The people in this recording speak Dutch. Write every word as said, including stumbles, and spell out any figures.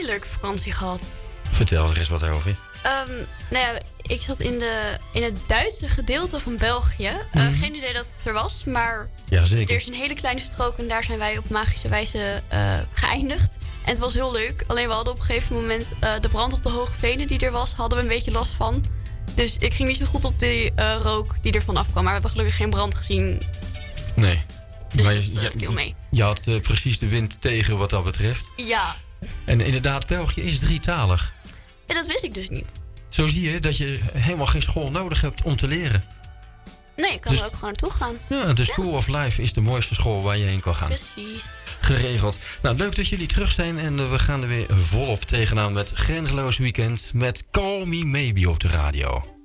leuke vakantie gehad. Vertel er eens wat over. Um, nou ja, ik zat in, de, in het Duitse gedeelte van België. Uh, mm. Geen idee dat het er was, maar ja, zeker. Er is een hele kleine strook en daar zijn wij op magische wijze uh, geëindigd. En het was heel leuk. Alleen we hadden op een gegeven moment uh, de brand op de Hoge Venen die er was, hadden we een beetje last van. Dus ik ging niet zo goed op die uh, rook die er vanaf kwam. Maar we hebben gelukkig geen brand gezien. Nee. Dus maar je, dat uh, viel mee. Je had uh, precies de wind tegen wat dat betreft. Ja. En inderdaad, België is drietalig. Ja, dat wist ik dus niet. Zo zie je dat je helemaal geen school nodig hebt om te leren. Nee, ik kan dus, er ook gewoon naartoe gaan. Ja, de School ja. of Life is de mooiste school waar je heen kan gaan. Precies. Geregeld. Nou, leuk dat jullie terug zijn en uh, we gaan er weer volop tegenaan met Grenzeloos Weekend met Call Me Maybe op de radio.